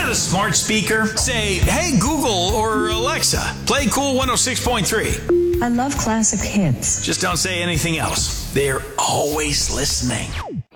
a smart speaker? Say, hey Google or Alexa, play Cool 106.3. I love classic hits. Just don't say anything else. They're always listening.